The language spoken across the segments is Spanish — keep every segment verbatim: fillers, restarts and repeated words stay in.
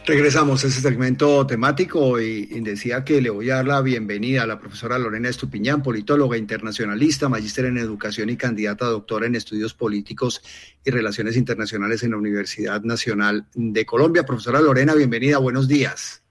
Regresamos a este segmento temático y, y decía que le voy a dar la bienvenida a la profesora Lorena Estupiñán, politóloga internacionalista, magíster en educación y candidata a doctora en estudios políticos y relaciones internacionales en la Universidad Nacional de Colombia. Profesora Lorena, bienvenida, buenos días.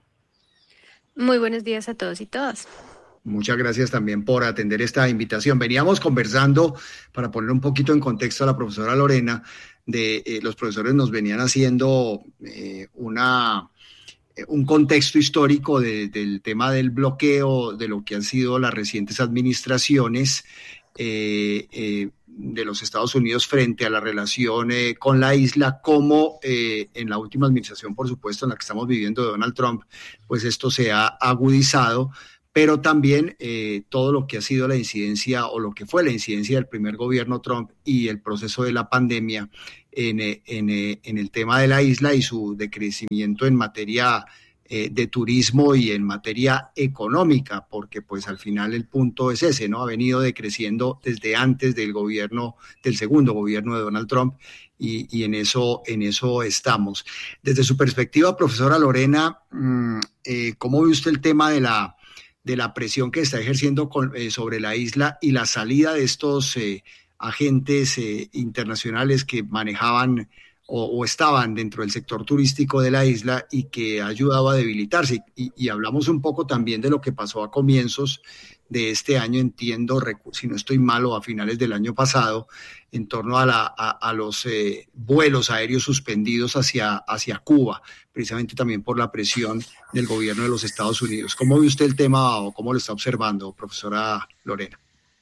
Muy buenos días a todos y todas. Muchas gracias también por atender esta invitación. Veníamos conversando, para poner un poquito en contexto a la profesora Lorena, de eh, los profesores nos venían haciendo eh, una, eh, un contexto histórico de, del tema del bloqueo, de lo que han sido las recientes administraciones eh, eh, de los Estados Unidos frente a la relación eh, con la isla, como eh, en la última administración, por supuesto, en la que estamos viviendo de Donald Trump, pues esto se ha agudizado, pero también eh, todo lo que ha sido la incidencia o lo que fue la incidencia del primer gobierno Trump y el proceso de la pandemia en, en, en el tema de la isla y su decrecimiento en materia eh, de turismo y en materia económica, porque pues al final el punto es ese, ¿no? Ha venido decreciendo desde antes del gobierno, del segundo gobierno de Donald Trump y, y en eso, en eso estamos. Desde su perspectiva, profesora Lorena, eh, ¿cómo ve usted el tema de la de la presión que está ejerciendo con, eh, sobre la isla y la salida de estos eh, agentes eh, internacionales que manejaban o, o estaban dentro del sector turístico de la isla y que ha ayudado a debilitarse? Y, y hablamos un poco también de lo que pasó a comienzos de este año, entiendo, si no estoy mal, o a finales del año pasado, en torno a, la, a, a los eh, vuelos aéreos suspendidos hacia, hacia Cuba, precisamente también por la presión del gobierno de los Estados Unidos. ¿Cómo ve usted el tema o cómo lo está observando, profesora Lorena?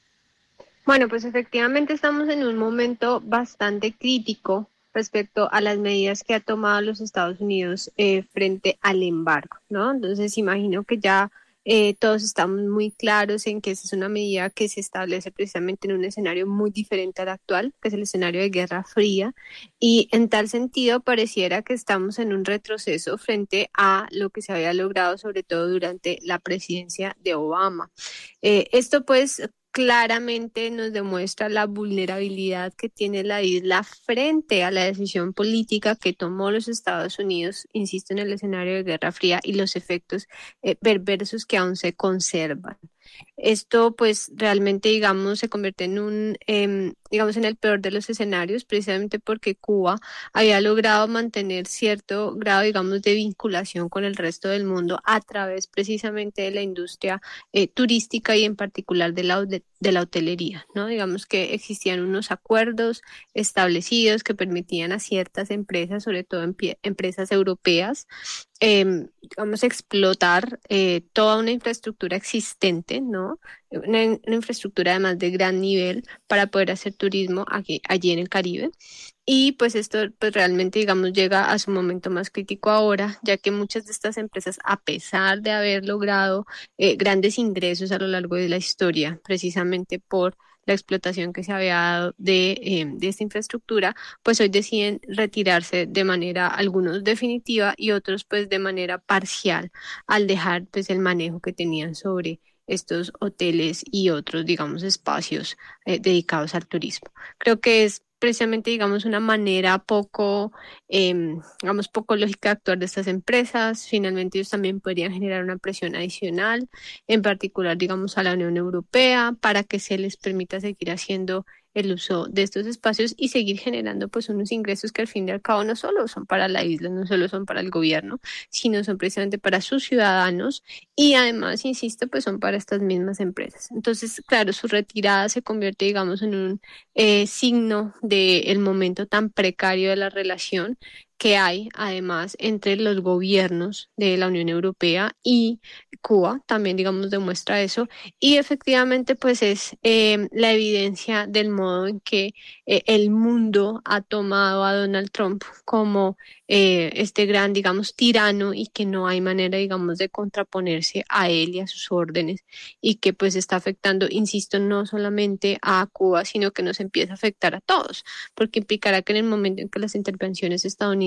Bueno, pues efectivamente estamos en un momento bastante crítico respecto a las medidas que ha tomado los Estados Unidos eh, frente al embargo, ¿no? Entonces imagino que ya eh, todos estamos muy claros en que esa es una medida que se establece precisamente en un escenario muy diferente al actual, que es el escenario de Guerra Fría, y en tal sentido pareciera que estamos en un retroceso frente a lo que se había logrado sobre todo durante la presidencia de Obama. Eh, esto pues claramente nos demuestra la vulnerabilidad que tiene la isla frente a la decisión política que tomó los Estados Unidos, insisto, en el escenario de Guerra Fría y los efectos eh, perversos que aún se conservan. Esto pues realmente digamos se convierte en un eh, digamos en el peor de los escenarios, precisamente porque Cuba había logrado mantener cierto grado digamos de vinculación con el resto del mundo a través precisamente de la industria eh, turística y en particular de la, de, de la hotelería, ¿no? Digamos que existían unos acuerdos establecidos que permitían a ciertas empresas, sobre todo en pie, empresas europeas, eh, vamos a explotar eh, toda una infraestructura existente, ¿no? Una, una infraestructura además de gran nivel para poder hacer turismo aquí, allí en el Caribe. Y pues esto pues realmente digamos llega a su momento más crítico ahora, ya que muchas de estas empresas, a pesar de haber logrado eh, grandes ingresos a lo largo de la historia, precisamente por la explotación que se había dado de, eh, de esta infraestructura, pues hoy deciden retirarse de manera, algunos definitiva y otros pues de manera parcial, al dejar pues el manejo que tenían sobre estos hoteles y otros, digamos, espacios eh, dedicados al turismo. Creo que es precisamente, digamos, una manera poco, eh, digamos, poco lógica de actuar de estas empresas. Finalmente ellos también podrían generar una presión adicional, en particular, digamos, a la Unión Europea, para que se les permita seguir haciendo el uso de estos espacios y seguir generando pues unos ingresos que al fin y al cabo no solo son para la isla, no solo son para el gobierno, sino son precisamente para sus ciudadanos y además, insisto, pues son para estas mismas empresas. Entonces, claro, su retirada se convierte, digamos, en un eh, signo del momento tan precario de la relación que hay además entre los gobiernos de la Unión Europea y Cuba, también digamos demuestra eso, y efectivamente pues es eh, la evidencia del modo en que eh, el mundo ha tomado a Donald Trump como eh, este gran digamos tirano y que no hay manera digamos de contraponerse a él y a sus órdenes y que pues está afectando, insisto, no solamente a Cuba, sino que nos empieza a afectar a todos, porque implicará que en el momento en que las intervenciones estadounidenses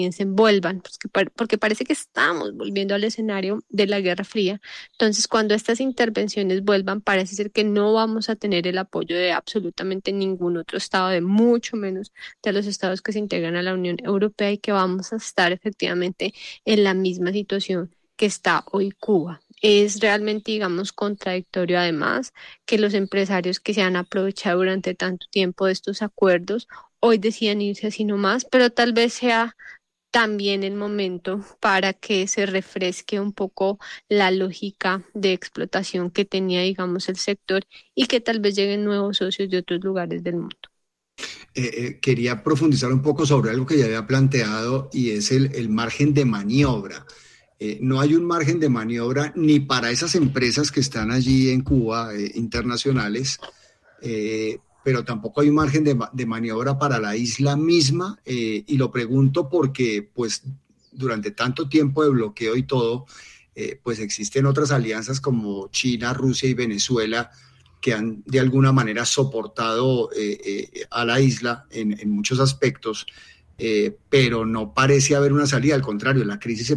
estadounidense vuelvan, porque, porque parece que estamos volviendo al escenario de la Guerra Fría. Entonces, cuando estas intervenciones vuelvan, parece ser que no vamos a tener el apoyo de absolutamente ningún otro estado, de mucho menos de los estados que se integran a la Unión Europea, y que vamos a estar efectivamente en la misma situación que está hoy Cuba. Es realmente, digamos, contradictorio además que los empresarios que se han aprovechado durante tanto tiempo de estos acuerdos hoy decidan irse así nomás, pero tal vez sea también el momento para que se refresque un poco la lógica de explotación que tenía, digamos, el sector, y que tal vez lleguen nuevos socios de otros lugares del mundo. Eh, eh, quería profundizar un poco sobre algo que ya había planteado, y es el, el margen de maniobra. Eh, no hay un margen de maniobra ni para esas empresas que están allí en Cuba, eh, internacionales, eh, pero tampoco hay un margen de, de maniobra para la isla misma, eh, y lo pregunto porque pues durante tanto tiempo de bloqueo y todo, eh, pues existen otras alianzas como China, Rusia y Venezuela, que han de alguna manera soportado eh, eh, a la isla en, en muchos aspectos, eh, pero no parece haber una salida, al contrario, la crisis se